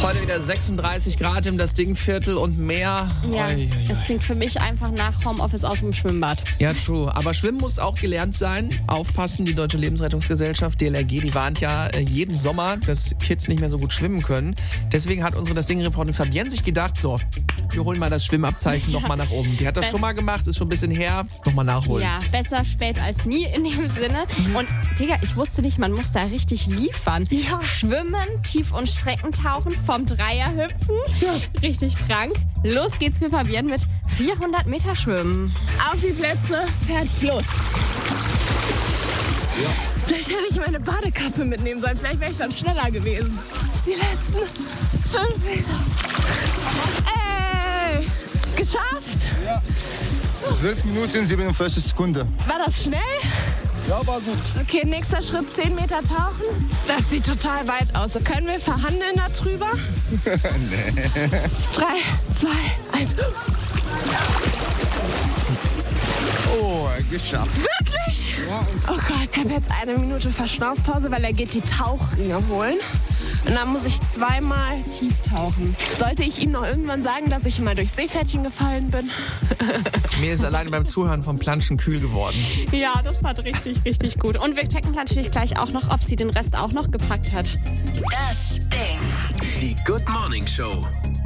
Heute wieder 36 Grad im das Dingviertel und mehr. Ja, es klingt für mich einfach nach Homeoffice aus dem Schwimmbad. Ja, true. Aber Schwimmen muss auch gelernt sein. Aufpassen, die Deutsche Lebensrettungsgesellschaft, DLRG, die warnt ja jeden Sommer, dass Kids nicht mehr so gut schwimmen können. Deswegen hat unsere Das Ding-Reporterin Fabienne sich gedacht, so, wir holen mal das Schwimmabzeichen nochmal nach oben. Die hat das schon mal gemacht, ist schon ein bisschen her. Nochmal nachholen. Ja, besser spät als nie in dem Sinne. Und Digga, ich wusste nicht, man muss da richtig liefern. Ja. Schwimmen, Tief- und Streckentauchen, vom Dreier hüpfen. Ja. Richtig krank. Los geht's für Fabienne mit 400 Meter Schwimmen. Auf die Plätze, fertig, los. Ja. Vielleicht hätte ich meine Badekappe mitnehmen sollen. Vielleicht wäre ich dann schneller gewesen. Die letzten 5 Meter. Ey, geschafft. Ja. 12 Minuten, 47 Sekunden. War das schnell? Ja, war gut. Okay, nächster Schritt, 10 Meter tauchen. Das sieht total weit aus. Können wir verhandeln darüber? Nee. 3, 2, 1. Oh, geschafft. Wirklich? Ja. Oh Gott, ich habe jetzt 1 Minute Verschnaufpause, weil er geht die Tauchringe holen. Und dann muss ich 2-mal tief tauchen. Sollte ich ihm noch irgendwann sagen, dass ich mal durchs Seepferdchen gefallen bin? Mir ist alleine beim Zuhören vom Planschen kühl geworden. Ja, das war richtig, richtig gut. Und wir checken natürlich gleich auch noch, ob sie den Rest auch noch gepackt hat. Das Ding. Die Good Morning Show.